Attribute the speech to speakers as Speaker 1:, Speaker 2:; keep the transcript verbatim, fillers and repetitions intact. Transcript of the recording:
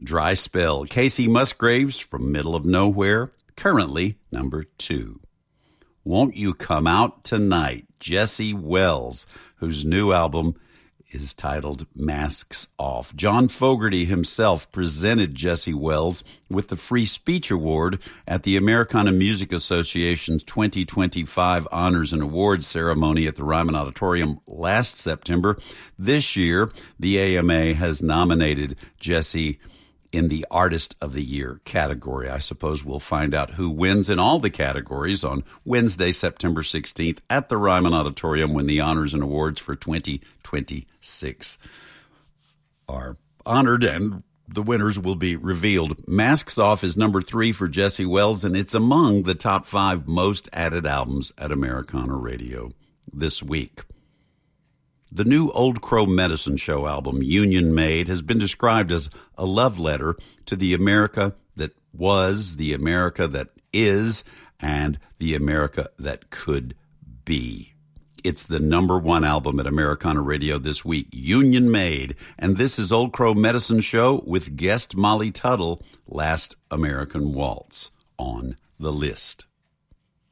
Speaker 1: Dry Spell, Casey Musgraves from Middle of Nowhere, currently number two. Won't You Come Out Tonight, Jesse Wells, whose new album is titled Masks Off. John Fogerty himself presented Jesse Wells with the Free Speech Award at the Americana Music Association's twenty twenty-five Honors and Awards ceremony at the Ryman Auditorium last September. This year, the A M A has nominated Jesse in the Artist of the Year category. I suppose we'll find out who wins in all the categories on Wednesday, September sixteenth at the Ryman Auditorium when the Honors and Awards for twenty twenty-six are honored and the winners will be revealed. Masks Off is number three for Jesse Wells, and it's among the top five most added albums at Americana Radio this week. The new Old Crow Medicine Show album, Union Made, has been described as a love letter to the America that was, the America that is, and the America that could be. It's the number one album at Americana Radio this week, Union Made. And this is Old Crow Medicine Show with guest Molly Tuttle, Last American Waltz, on the list.